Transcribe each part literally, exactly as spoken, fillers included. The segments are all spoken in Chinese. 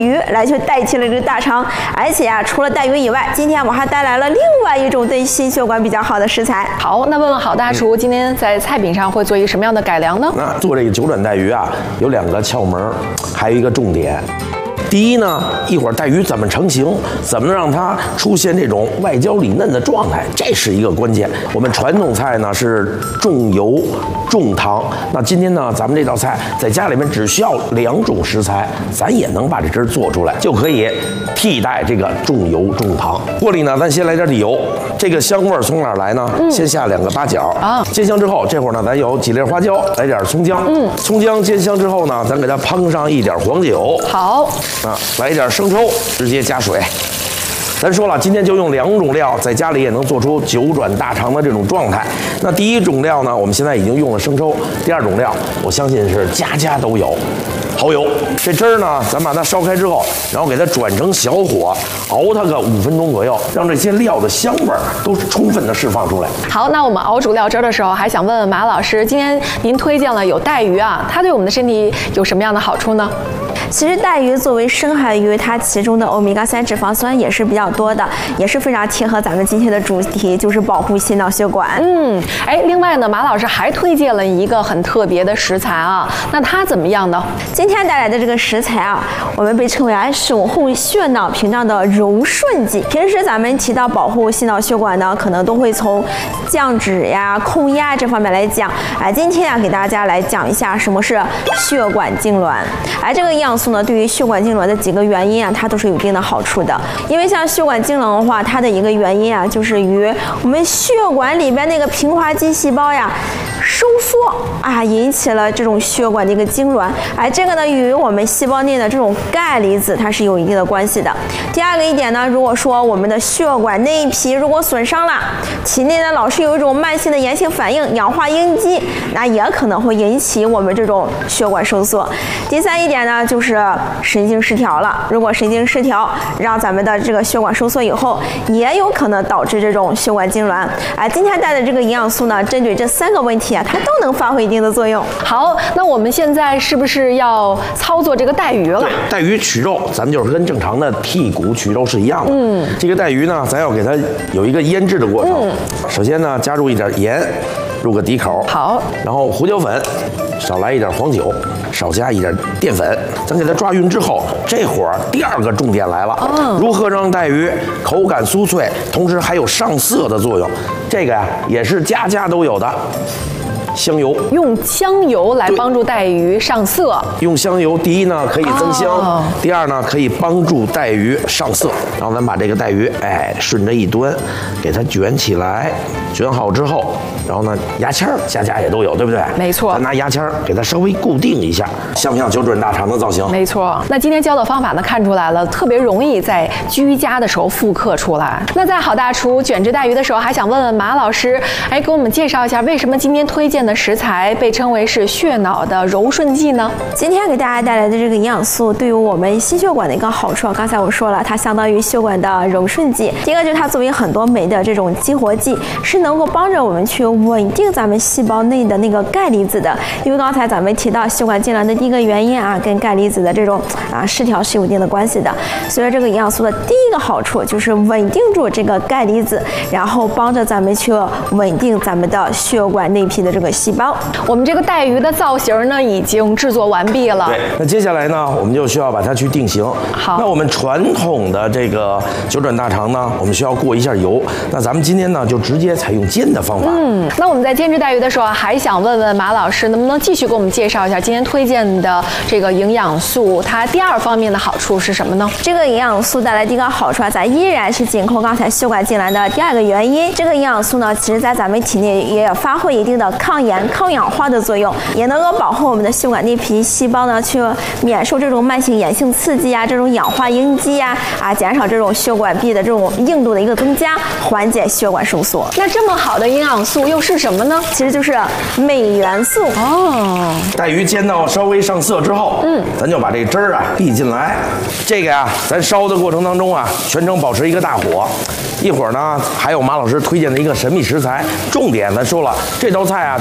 鱼来去代替了这个大肠，而且啊，除了带鱼以外，今天我还带来了另外一种对心血管比较好的食材。 好，那问问郝大厨，今天在菜品上会做一个什么样的改良呢？ 那做这个九转带鱼啊，有两个窍门，还有一个重点。第一呢，一会儿带鱼怎么成型，怎么让它出现这种外焦里嫩的状态，这是一个关键。我们传统菜呢是重油重糖，那今天呢，咱们这道菜在家里面只需要两种食材，咱也能把这汁儿做出来，就可以替代这个重油重糖。锅里呢，咱先来点底油，这个香味儿从哪儿来呢？嗯、先下两个八角啊，煎香之后，这会儿呢，咱有几粒花椒，来点葱姜，嗯，葱姜煎香之后呢，咱给它烹上一点黄酒， 好。 啊，来一点生抽，直接加水。咱说了，今天就用两种料，在家里也能做出九转大肠的这种状态。那第一种料呢，我们现在已经用了生抽；第二种料，我相信是家家都有。蚝油，这汁儿呢，咱把它烧开之后，然后给它转成小火，熬它个五分钟左右，让这些料的香味儿都是充分的释放出来。 好，那我们熬煮料汁的时候，还想问问马老师，今天您推荐了有带鱼啊，它对我们的身体有什么样的好处呢？ 其实带鱼作为深海鱼，它其中的欧米伽三脂肪酸也是比较多的，也是非常贴合咱们今天的主题，就是保护心脑血管。 嗯，哎，另外呢，马老师还推荐了一个很特别的食材啊，那它怎么样呢？ 今天带来的这个食材啊，我们被称为啊守护血脑屏障的柔顺剂。平时咱们提到保护心脑血管呢，可能都会从降脂呀、控压这方面来讲。哎，今天啊，给大家来讲一下什么是血管痉挛。哎，这个营养素呢，对于血管痉挛的几个原因啊，它都是有一定的好处的。因为像血管痉挛的话，它的一个原因啊，就是与我们血管里边那个平滑肌细胞呀收缩啊，引起了这种血管的一个痉挛。哎，这个呢，与我们细胞内的这种钙离子它是有一定的关系的。第二个一点呢，如果说我们的血管内皮如果损伤了，体内呢老是有一种慢性的炎性反应，氧化应激，那也可能会引起我们这种血管收缩。第三一点呢，就是神经失调了。如果神经失调，让咱们的这个血管收缩以后，也有可能导致这种血管痉挛。哎，今天带的这个营养素呢，针对这三个问题啊，它都能发挥一定的作用。 好，那我们现在是不是要操作这个带鱼了？ 对，带鱼取肉，咱们就是跟正常的剔骨取肉是一样的。嗯，这个带鱼呢，咱要给它有一个腌制的过程。嗯，首先呢，加入一点盐，入个底口。 好， 然后胡椒粉，少来一点黄酒，少加一点淀粉，咱给它抓匀之后，这会儿第二个重点来了，哦、如何让带鱼口感酥脆，同时还有上色的作用？这个呀，也是家家都有的。香油， 用香油来帮助带鱼上色。 用香油，第一呢可以增香，哦、第二呢可以帮助带鱼上色。然后咱把这个带鱼，哎，顺着一端，给它卷起来。卷好之后，然后呢，牙签儿家家也都有，对不对？ 没错。 咱拿牙签儿给它稍微固定一下，像不像九转大肠的造型？ 没错。那今天教的方法呢，看出来了，特别容易在居家的时候复刻出来。那在郝大厨卷制带鱼的时候，还想问问马老师，哎，给我们介绍一下，为什么今天推荐的食材被称为是血脑的柔顺剂呢？ 今天给大家带来的这个营养素，对于我们心血管的一个好处，刚才我说了，它相当于血管的柔顺剂。第一个就是它作为很多酶的这种激活剂，是能够帮着我们去稳定咱们细胞内的那个钙离子的。因为刚才咱们提到血管痉挛的第一个原因啊，跟钙离子的这种啊失调是有一定的关系的。所以这个营养素的第一个好处就是稳定住这个钙离子，然后帮着咱们去稳定咱们的血管内皮的这个细胞。 我们这个带鱼的造型呢，已经制作完毕了。 对，那接下来呢，我们就需要把它去定型。 好， 那我们传统的这个九转大肠呢，我们需要过一下油。那咱们今天呢，就直接采用煎的方法。 嗯，那我们在煎制带鱼的时候，还想问问马老师，能不能继续给我们介绍一下今天推荐的这个营养素，它第二方面的好处是什么呢？ 这个营养素带来第一个好处啊，咱依然是紧扣刚才血管痉挛的第二个原因。这个营养素呢，其实在咱们体内也发挥一定的抗炎、抗氧化的作用，也能够保护我们的血管内皮细胞呢，去免受这种慢性炎性刺激啊，这种氧化应激呀，啊，减少这种血管壁的这种硬度的一个增加，缓解血管收缩。 那这么好的营养素又是什么呢？ 其实就是镁元素哦。 带鱼煎到稍微上色之后，嗯，咱就把这汁儿啊递进来。这个呀、啊，咱烧的过程当中啊，全程保持一个大火。一会儿呢，还有马老师推荐的一个神秘食材，重点咱说了，这道菜啊得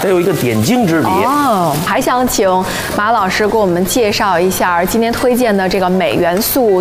有一个点睛之笔。 哦，还想请马老师给我们介绍一下今天推荐的这个镁元素